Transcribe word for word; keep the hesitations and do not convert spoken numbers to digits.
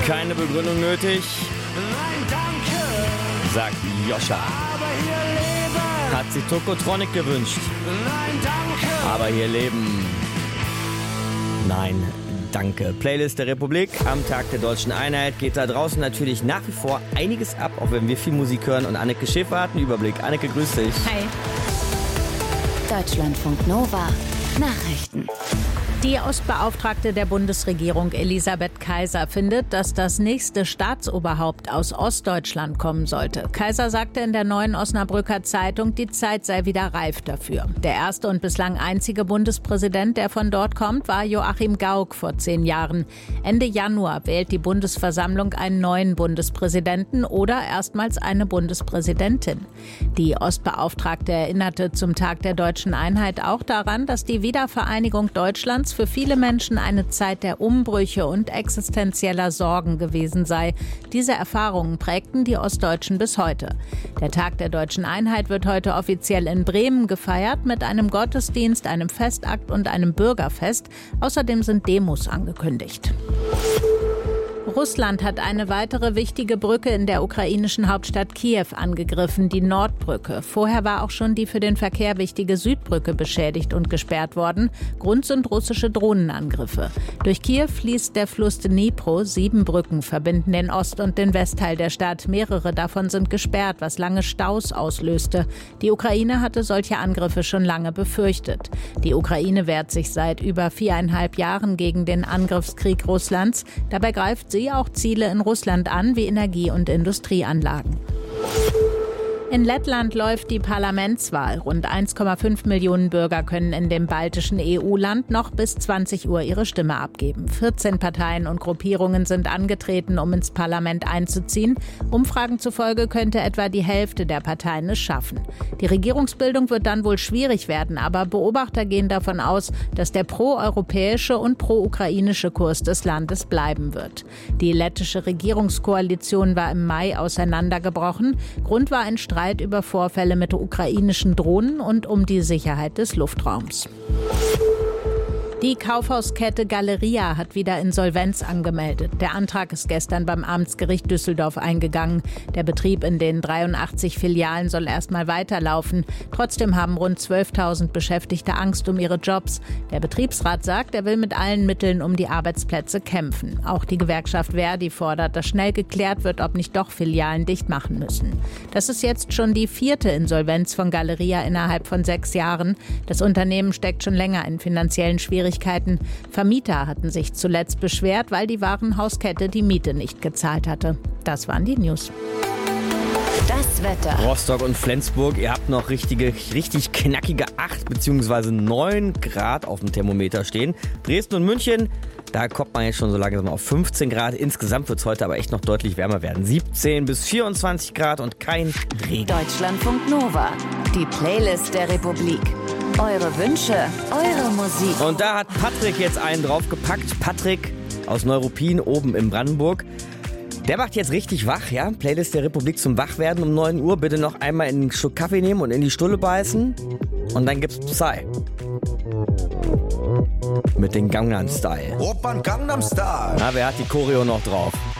Keine Begründung nötig, Nein, danke. sagt Joscha. Aber hier leben. Hat sich Tokotronic gewünscht. Nein, danke. Aber hier leben. Nein, danke. Playlist der Republik. Am Tag der Deutschen Einheit geht da draußen natürlich nach wie vor einiges ab, auch wenn wir viel Musik hören. Und Anneke Schäfer hat einen Überblick. Anneke, grüß dich. Hi. Deutschlandfunk Nova. Nachrichten. Die Ostbeauftragte der Bundesregierung Elisabeth Kaiser findet, dass das nächste Staatsoberhaupt aus Ostdeutschland kommen sollte. Kaiser sagte in der Neuen Osnabrücker Zeitung, die Zeit sei wieder reif dafür. Der erste und bislang einzige Bundespräsident, der von dort kommt, war Joachim Gauck vor zehn Jahren. Ende Januar wählt die Bundesversammlung einen neuen Bundespräsidenten oder erstmals eine Bundespräsidentin. Die Ostbeauftragte erinnerte zum Tag der Deutschen Einheit auch daran, dass die Wiedervereinigung Deutschlands für viele Menschen eine Zeit der Umbrüche und existenzieller Sorgen gewesen sei. Diese Erfahrungen prägten die Ostdeutschen bis heute. Der Tag der Deutschen Einheit wird heute offiziell in Bremen gefeiert mit einem Gottesdienst, einem Festakt und einem Bürgerfest. Außerdem sind Demos angekündigt. Russland hat eine weitere wichtige Brücke in der ukrainischen Hauptstadt Kiew angegriffen, die Nordbrücke. Vorher war auch schon die für den Verkehr wichtige Südbrücke beschädigt und gesperrt worden. Grund sind russische Drohnenangriffe. Durch Kiew fließt der Fluss Dnipro. Sieben Brücken verbinden den Ost- und den Westteil der Stadt. Mehrere davon sind gesperrt, was lange Staus auslöste. Die Ukraine hatte solche Angriffe schon lange befürchtet. Die Ukraine wehrt sich seit über viereinhalb Jahren gegen den Angriffskrieg Russlands. Dabei greift sie auch Ziele in Russland an, wie Energie- und Industrieanlagen. In Lettland läuft die Parlamentswahl. Rund eins Komma fünf Millionen Bürger können in dem baltischen E U-Land noch bis zwanzig Uhr ihre Stimme abgeben. vierzehn Parteien und Gruppierungen sind angetreten, um ins Parlament einzuziehen. Umfragen zufolge könnte etwa die Hälfte der Parteien es schaffen. Die Regierungsbildung wird dann wohl schwierig werden, aber Beobachter gehen davon aus, dass der proeuropäische und pro-ukrainische Kurs des Landes bleiben wird. Die lettische Regierungskoalition war im Mai auseinandergebrochen. Grund war ein Streit über Vorfälle mit ukrainischen Drohnen und um die Sicherheit des Luftraums. Die Kaufhauskette Galeria hat wieder Insolvenz angemeldet. Der Antrag ist gestern beim Amtsgericht Düsseldorf eingegangen. Der Betrieb in den dreiundachtzig Filialen soll erstmal weiterlaufen. Trotzdem haben rund zwölftausend Beschäftigte Angst um ihre Jobs. Der Betriebsrat sagt, er will mit allen Mitteln um die Arbeitsplätze kämpfen. Auch die Gewerkschaft Verdi fordert, dass schnell geklärt wird, ob nicht doch Filialen dicht machen müssen. Das ist jetzt schon die vierte Insolvenz von Galeria innerhalb von sechs Jahren. Das Unternehmen steckt schon länger in finanziellen Schwierigkeiten. Vermieter hatten sich zuletzt beschwert, weil die Warenhauskette die Miete nicht gezahlt hatte. Das waren die News. Das Wetter. Rostock und Flensburg, ihr habt noch richtige, richtig knackige acht bzw. neun Grad auf dem Thermometer stehen. Dresden und München, da kommt man jetzt schon so langsam auf fünfzehn Grad. Insgesamt wird es heute aber echt noch deutlich wärmer werden. siebzehn bis vierundzwanzig Grad und kein Regen. Deutschlandfunk Nova. Die Playlist der Republik. Eure Wünsche, eure Musik. Und da hat Patrick jetzt einen draufgepackt. Patrick aus Neuruppin oben in Brandenburg. Der macht jetzt richtig wach, ja? Playlist der Republik zum Wachwerden um neun Uhr. Bitte noch einmal einen Schluck Kaffee nehmen und in die Stulle beißen. Und dann gibt's Psy. Mit dem Gangnam Style. Opern Gangnam Style. Na, wer hat die Choreo noch drauf?